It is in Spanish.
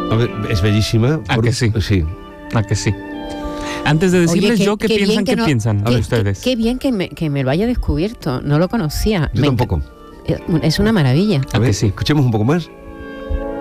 A ver, es bellísima. ¿A que sí? Sí. ¿A que sí? Antes de decirles Oye, ¿qué piensan ustedes? Qué bien que me lo haya descubierto, no lo conocía. Yo tampoco. Es una maravilla. A ver, que sí? Escuchemos un poco más.